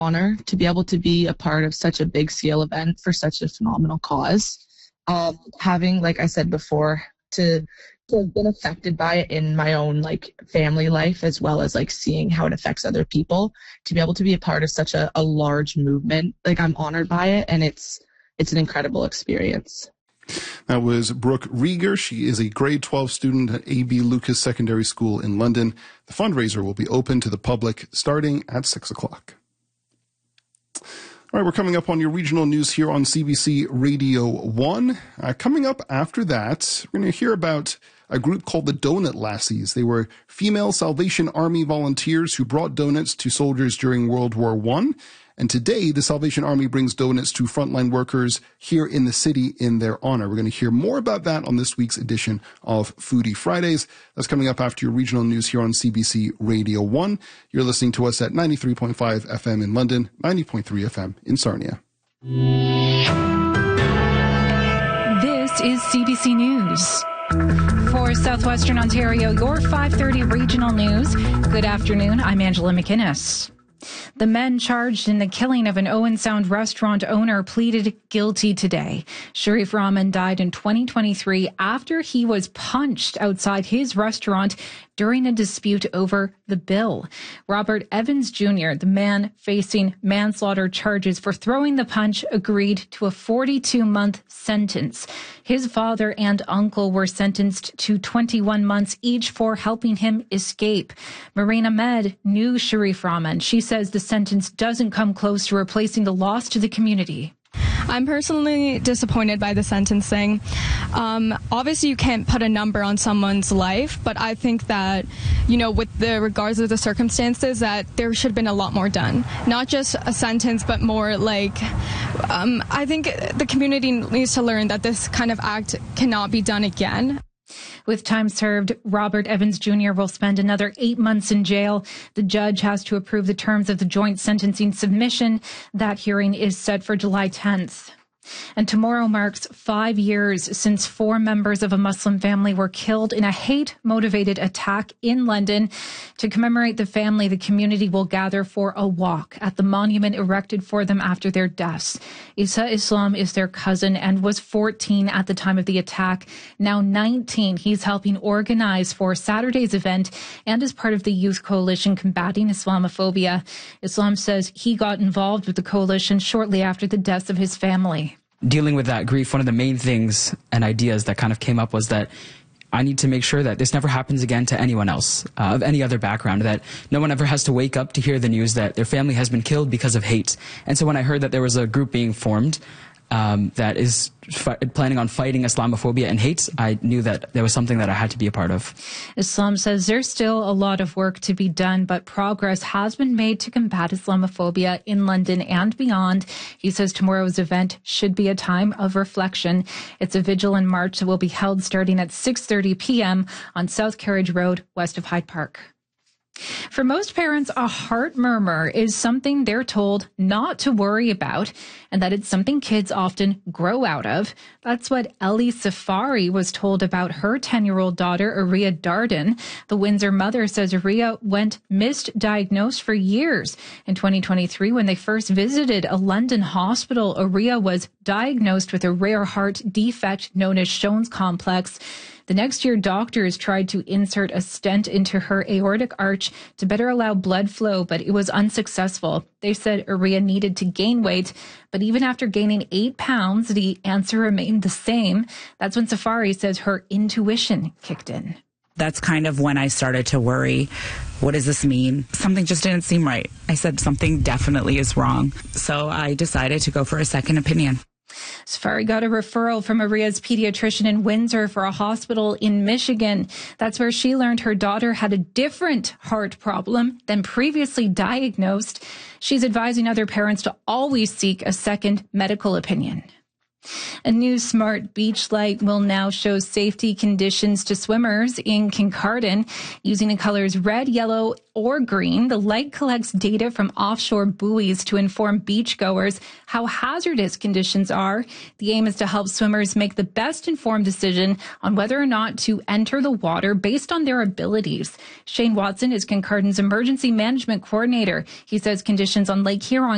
honor to be able to be a part of such a big scale event for such a phenomenal cause. Having, like I said before, to have been affected by it in my own family life, as well as seeing how it affects other people, to be able to be a part of such a large movement, I'm honored by it, and it's an incredible experience. That was Brooke Rieger. She is a grade 12 student at A.B. Lucas Secondary School in London. The fundraiser will be open to the public starting at 6 o'clock. All right, we're coming up on your regional news here on CBC Radio 1. Coming up after that, we're going to hear about a group called the Donut Lassies. They were female Salvation Army volunteers who brought donuts to soldiers during World War I. And today, the Salvation Army brings donuts to frontline workers here in the city in their honor. We're going to hear more about that on this week's edition of Foodie Fridays. That's coming up after your regional news here on CBC Radio 1. You're listening to us at 93.5 FM in London, 90.3 FM in Sarnia. This is CBC News. For Southwestern Ontario, your 5:30 regional news. Good afternoon. I'm Angela McInnes. The men charged in the killing of an Owen Sound restaurant owner pleaded guilty today. Sharif Rahman died in 2023 after he was punched outside his restaurant during a dispute over the bill. Robert Evans Jr., the man facing manslaughter charges for throwing the punch, agreed to a 42-month sentence. His father and uncle were sentenced to 21 months each for helping him escape. Marina Ahmed knew Sharif Rahman. She says the sentence doesn't come close to replacing the loss to the community. I'm personally disappointed by the sentencing. Obviously, you can't put a number on someone's life, but I think that, with the regards of the circumstances, that there should have been a lot more done. Not just a sentence, but more I think the community needs to learn that this kind of act cannot be done again. With time served, Robert Evans Jr. will spend another 8 months in jail. The judge has to approve the terms of the joint sentencing submission. That hearing is set for July 10th. And tomorrow marks 5 years since 4 members of a Muslim family were killed in a hate-motivated attack in London. To commemorate the family, the community will gather for a walk at the monument erected for them after their deaths. Isa Islam is their cousin and was 14 at the time of the attack. Now 19, he's helping organize for Saturday's event and is part of the Youth Coalition Combating Islamophobia. Islam says he got involved with the coalition shortly after the deaths of his family. Dealing with that grief, one of the main things and ideas that kind of came up was that I need to make sure that this never happens again to anyone else of any other background, that no one ever has to wake up to hear the news that their family has been killed because of hate. And so when I heard that there was a group being formed that is planning on fighting Islamophobia and hate, I knew that there was something that I had to be a part of. Islam says there's still a lot of work to be done, but progress has been made to combat Islamophobia in London and beyond. He says tomorrow's event should be a time of reflection. It's a vigil and march that will be held starting at 6:30 p.m. on South Carriage Road, west of Hyde Park. For most parents, a heart murmur is something they're told not to worry about and that it's something kids often grow out of. That's what Ellie Safari was told about her 10-year-old daughter, Aria Darden. The Windsor mother says Aria went misdiagnosed for years. In 2023, when they first visited a London hospital, Aria was diagnosed with a rare heart defect known as Shone's complex. The next year, doctors tried to insert a stent into her aortic arch to better allow blood flow, but it was unsuccessful. They said Aria needed to gain weight, but even after gaining 8 pounds, the answer remained the same. That's when Safari says her intuition kicked in. That's kind of when I started to worry. What does this mean? Something just didn't seem right. I said something definitely is wrong. So I decided to go for a second opinion. Safari got a referral from Aria's pediatrician in Windsor for a hospital in Michigan. That's where she learned her daughter had a different heart problem than previously diagnosed. She's advising other parents to always seek a second medical opinion. A new smart beach light will now show safety conditions to swimmers in Kincardine. Using the colors red, yellow, or green, the light collects data from offshore buoys to inform beachgoers how hazardous conditions are. The aim is to help swimmers make the best informed decision on whether or not to enter the water based on their abilities. Shane Watson is Kincardine's emergency management coordinator. He says conditions on Lake Huron